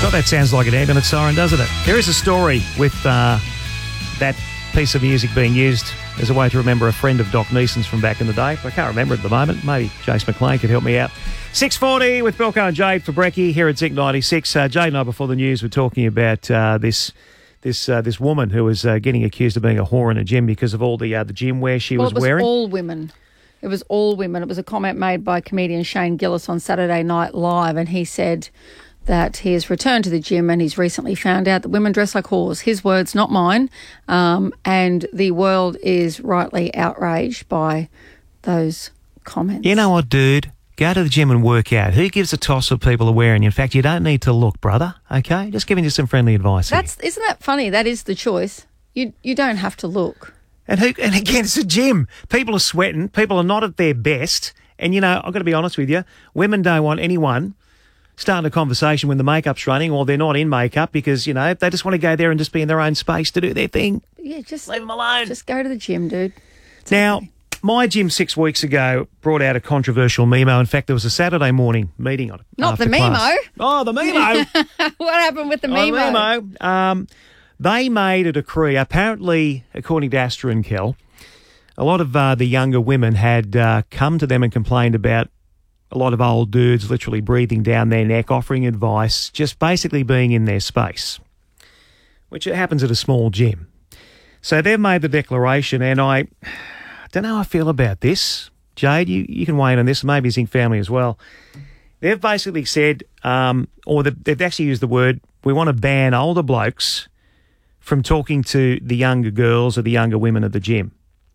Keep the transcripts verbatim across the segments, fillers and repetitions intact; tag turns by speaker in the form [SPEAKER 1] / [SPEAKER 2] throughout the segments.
[SPEAKER 1] God, that sounds like an ambulance siren, doesn't it? There is a story with uh, that piece of music being used as a way to remember a friend of Doc Neeson's from back in the day. I can't remember at the moment. Maybe Jace McLean could help me out. six forty with Belko and Jade for Brekkie here at Zinc ninety-six. Uh, Jade and I, before the news, were talking about uh, this this uh, this woman who was uh, getting accused of being a whore in a gym because of all the uh, the gym wear she
[SPEAKER 2] well,
[SPEAKER 1] was,
[SPEAKER 2] it was
[SPEAKER 1] wearing.
[SPEAKER 2] all women. It was all women. It was a comment made by comedian Shane Gillis on Saturday Night Live, and he said that he has returned to the gym and he's recently found out that women dress like whores. His words, not mine. Um, and the world is rightly outraged by those comments.
[SPEAKER 1] You know what, dude? Go to the gym and work out. Who gives a toss what people are wearing? In fact, you don't need to look, brother, okay? Just giving you some friendly advice.
[SPEAKER 2] That's here. Isn't that funny? That is the choice. You you don't have to look.
[SPEAKER 1] And who? And again, it's a gym. People are sweating. People are not at their best. And, you know, I've got to be honest with you, women don't want anyone starting a conversation when the makeup's running or they're not in makeup because, you know, they just want to go there and just be in their own space to do their thing.
[SPEAKER 2] Yeah, just
[SPEAKER 1] leave them alone.
[SPEAKER 2] Just go to the gym, dude. It's
[SPEAKER 1] now,
[SPEAKER 2] okay.
[SPEAKER 1] My gym six weeks ago brought out a controversial memo. In fact, there was a Saturday morning meeting on it.
[SPEAKER 2] Not the
[SPEAKER 1] class.
[SPEAKER 2] memo.
[SPEAKER 1] Oh, the memo.
[SPEAKER 2] What happened with the
[SPEAKER 1] oh,
[SPEAKER 2] memo?
[SPEAKER 1] The memo. Um, they made a decree. Apparently, according to Astra and Kell, a lot of uh, the younger women had uh, come to them and complained about a lot of old dudes literally breathing down their neck, offering advice, just basically being in their space, which it happens at a small gym. So they've made the declaration, and I, I don't know how I feel about this. Jade, you, you can weigh in on this, maybe Zinc family as well. They've basically said, um, or they've, they've actually used the word, we want to ban older blokes from talking to the younger girls or the younger women at the gym.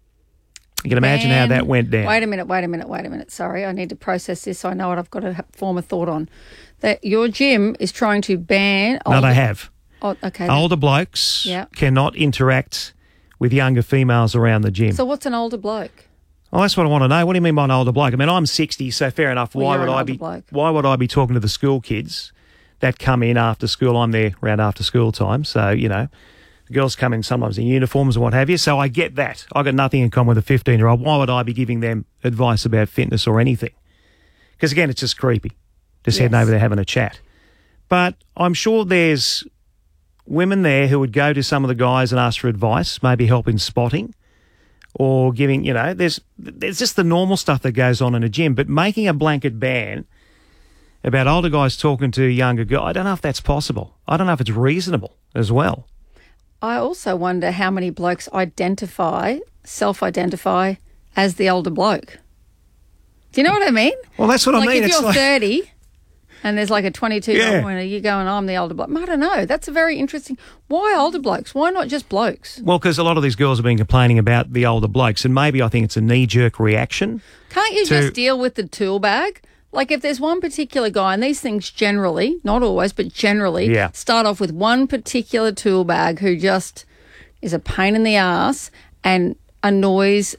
[SPEAKER 1] You can imagine
[SPEAKER 2] ban,
[SPEAKER 1] how that went down.
[SPEAKER 2] Wait a minute, wait a minute, wait a minute. Sorry, I need to process this so I know what I've got to form a thought on. That your gym is trying to ban...
[SPEAKER 1] No,
[SPEAKER 2] older,
[SPEAKER 1] they have.
[SPEAKER 2] Oh, okay.
[SPEAKER 1] Older blokes
[SPEAKER 2] yeah.
[SPEAKER 1] cannot interact with younger females around the gym.
[SPEAKER 2] So what's an older bloke?
[SPEAKER 1] Oh, that's what I want to know. What do you mean by an older bloke? I mean, I'm sixty, so fair enough.
[SPEAKER 2] Well,
[SPEAKER 1] why
[SPEAKER 2] you're
[SPEAKER 1] would
[SPEAKER 2] an
[SPEAKER 1] I
[SPEAKER 2] older
[SPEAKER 1] be?
[SPEAKER 2] bloke.
[SPEAKER 1] Why would I be talking to the school kids that come in after school? I'm there around after school time, so you know, the girls come in sometimes in uniforms and what have you. So I get that. I got nothing in common with a fifteen-year-old. Why would I be giving them advice about fitness or anything? Because again, it's just creepy. Just
[SPEAKER 2] yes.
[SPEAKER 1] heading over there having a chat. But I'm sure there's women there who would go to some of the guys and ask for advice, maybe help in spotting. Or giving, you know, there's there's just the normal stuff that goes on in a gym. But making a blanket ban about older guys talking to younger girls, I don't know if that's possible. I don't know if it's reasonable as well.
[SPEAKER 2] I also wonder how many blokes identify, self-identify as the older bloke. Do you know what I mean?
[SPEAKER 1] Well, that's what
[SPEAKER 2] like
[SPEAKER 1] I mean.
[SPEAKER 2] If
[SPEAKER 1] it's
[SPEAKER 2] you're
[SPEAKER 1] like
[SPEAKER 2] thirty and there's like a twenty-two-year-old
[SPEAKER 1] Yeah.
[SPEAKER 2] and you're going, I'm the older bloke. I don't know. That's a very interesting... Why older blokes? Why not just blokes?
[SPEAKER 1] Well, because a lot of these girls have been complaining about the older blokes, and maybe I think it's a knee-jerk reaction.
[SPEAKER 2] Can't you
[SPEAKER 1] to-
[SPEAKER 2] just deal with the tool bag? Like if there's one particular guy, and these things generally, not always, but generally,
[SPEAKER 1] Yeah.
[SPEAKER 2] start off with one particular tool bag who just is a pain in the ass and annoys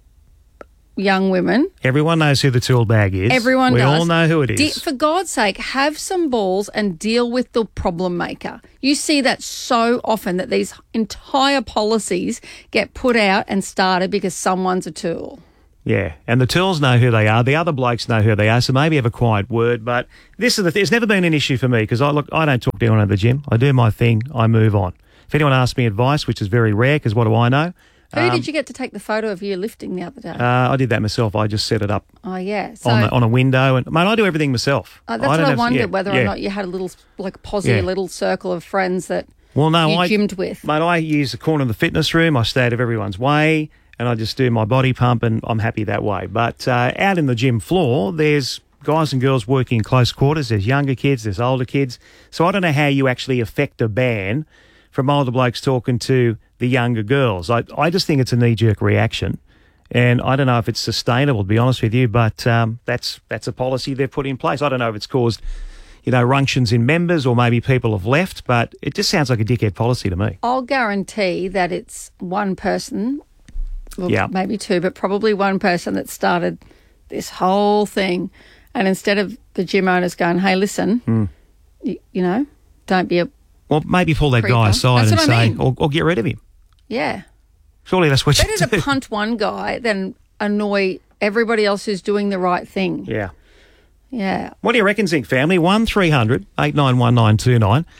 [SPEAKER 2] young women.
[SPEAKER 1] Everyone knows who the tool bag is.
[SPEAKER 2] Everyone
[SPEAKER 1] we
[SPEAKER 2] does.
[SPEAKER 1] We all know who it is.
[SPEAKER 2] De- for God's sake, have some balls and deal with the problem maker. You see that so often that these entire policies get put out and started because someone's a tool.
[SPEAKER 1] Yeah, and the tools know who they are. The other blokes know who they are, so maybe have a quiet word. But this is the th- it's never been an issue for me because I look, I don't talk to anyone at the gym. I do my thing. I move on. If anyone asks me advice, which is very rare because what do I know?
[SPEAKER 2] Who
[SPEAKER 1] Um,
[SPEAKER 2] did you get to take the photo of you lifting the other day?
[SPEAKER 1] Uh, I did that myself. I just set it up
[SPEAKER 2] oh, yeah. So,
[SPEAKER 1] on, the, on a window. And mate, I do everything myself.
[SPEAKER 2] uh, that's
[SPEAKER 1] I
[SPEAKER 2] what
[SPEAKER 1] don't
[SPEAKER 2] I
[SPEAKER 1] have-
[SPEAKER 2] wondered,
[SPEAKER 1] yeah,
[SPEAKER 2] whether
[SPEAKER 1] yeah.
[SPEAKER 2] or not you had a little, like, posse,
[SPEAKER 1] Yeah.
[SPEAKER 2] a little circle of friends that
[SPEAKER 1] well, no,
[SPEAKER 2] you
[SPEAKER 1] I,
[SPEAKER 2] gymmed with.
[SPEAKER 1] Mate, I use the corner of the fitness room. I stay out of everyone's way and I just do my body pump and I'm happy that way. But uh, out in the gym floor, there's guys and girls working in close quarters. There's younger kids, there's older kids. So I don't know how you actually affect a ban from older blokes talking to the younger girls. I, I just think it's a knee-jerk reaction. And I don't know if it's sustainable, to be honest with you, but um, that's that's a policy they've put in place. I don't know if it's caused, you know, runctions in members or maybe people have left, but it just sounds like a dickhead policy to me.
[SPEAKER 2] I'll guarantee that it's one person, well,
[SPEAKER 1] Yeah.
[SPEAKER 2] maybe two, but probably one person that started this whole thing. And instead of the gym owners going, hey, listen,
[SPEAKER 1] Mm.
[SPEAKER 2] you, you know, don't be a...
[SPEAKER 1] Well, maybe pull that
[SPEAKER 2] Creeper.
[SPEAKER 1] guy aside
[SPEAKER 2] That's
[SPEAKER 1] and
[SPEAKER 2] what I
[SPEAKER 1] say,
[SPEAKER 2] mean.
[SPEAKER 1] or, or get rid of him.
[SPEAKER 2] Yeah.
[SPEAKER 1] Surely that's what
[SPEAKER 2] Better
[SPEAKER 1] you
[SPEAKER 2] to
[SPEAKER 1] do.
[SPEAKER 2] punt one guy than annoy everybody else who's doing the right thing.
[SPEAKER 1] Yeah.
[SPEAKER 2] Yeah.
[SPEAKER 1] What do you reckon, Zinc family? one three hundred eight nine one nine two nine.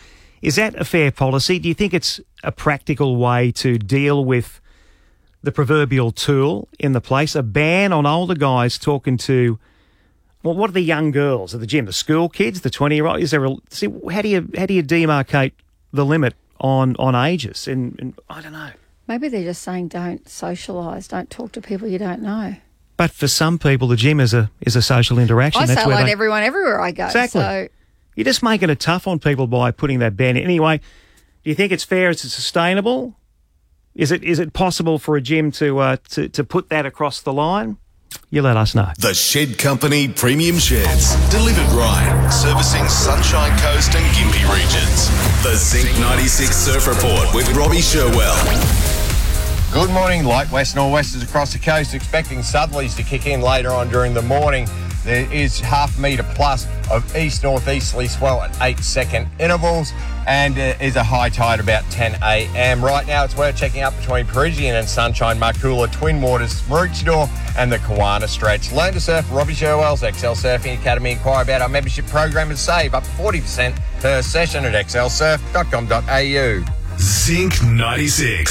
[SPEAKER 1] Is that a fair policy? Do you think it's a practical way to deal with the proverbial tool in the place? A ban on older guys talking to, well, what are the young girls at the gym? The school kids, the twenty-year-old? Is there a, see, how do you how do you demarcate the limit on on ages? And, and I don't know.
[SPEAKER 2] Maybe they're just saying don't socialise, don't talk to people you don't know.
[SPEAKER 1] But for some people, the gym is a is a social interaction.
[SPEAKER 2] I
[SPEAKER 1] That's
[SPEAKER 2] say
[SPEAKER 1] where
[SPEAKER 2] hello
[SPEAKER 1] they,
[SPEAKER 2] to everyone everywhere I go.
[SPEAKER 1] Exactly.
[SPEAKER 2] So
[SPEAKER 1] you're just making it tough on people by putting that ban in. Anyway, do you think it's fair? Is it sustainable? Is it is it possible for a gym to uh, to to put that across the line? You let us know.
[SPEAKER 3] The Shed Company Premium Sheds. Delivered right. Servicing Sunshine Coast and Gympie regions. The Zinc ninety-six Surf Report with Robbie Sherwell.
[SPEAKER 4] Good morning. Light west nor'westers across the coast, expecting southerlies to kick in later on during the morning. There is half metre plus of east-northeasterly swell at eight second intervals, and uh, is a high tide about ten a m. Right now it's worth checking up between Parisian and Sunshine, Marcoola, Twin Waters, Maroochydore and the Kawana Stretch. Learn to surf, Robbie Sherwell's X L Surfing Academy. Inquire about our membership program and save up to forty percent per session at x l surf dot com dot a u.
[SPEAKER 3] Zinc ninety-six.